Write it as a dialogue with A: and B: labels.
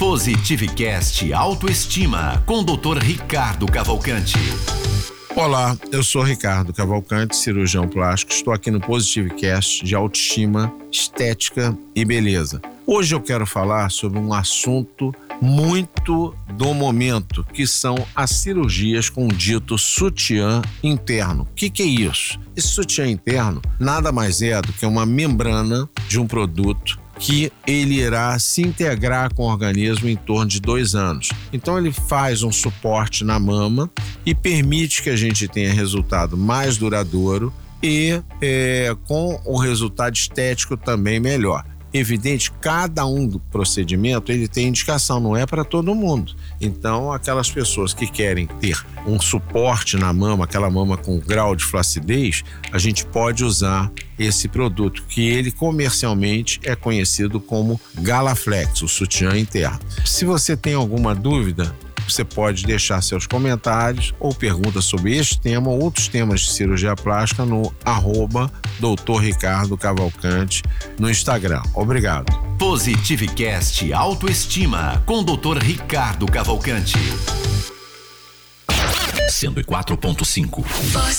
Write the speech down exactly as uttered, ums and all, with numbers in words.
A: Positivecast Autoestima, com doutor Ricardo Cavalcante.
B: Olá, eu sou Ricardo Cavalcante, cirurgião plástico. Estou aqui no Positivecast de autoestima, estética e beleza. Hoje eu quero falar sobre um assunto muito do momento, que são as cirurgias com dito sutiã interno. O que, que é isso? Esse sutiã interno nada mais é do que uma membrana de um produto que ele irá se integrar com o organismo em torno de dois anos. Então ele faz um suporte na mama e permite que a gente tenha resultado mais duradouro e é, com o resultado estético também melhor. Evidente, cada um do procedimento ele tem indicação, não é para todo mundo. Então, aquelas pessoas que querem ter um suporte na mama, aquela mama com grau de flacidez, a gente pode usar esse produto, que ele comercialmente é conhecido como Galaflex, o sutiã interno. Se você tem alguma dúvida, você pode deixar seus comentários ou perguntas sobre este tema ou outros temas de cirurgia plástica no arroba doutor Ricardo Cavalcante no Instagram. Obrigado.
A: Positivecast Autoestima, com doutor Ricardo Cavalcante. cento e quatro ponto cinco.